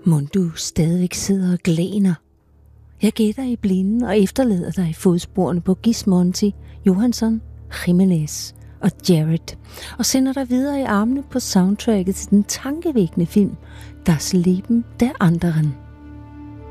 Mon du stadigvæk sidder og glæner? Jeg gætter i blinden og efterlader dig i fodsporene på Gismonti, Johansson, Jimenez og Jared, og sender dig videre i armene på soundtracket til den tankevækkende film Das Leben der anderen.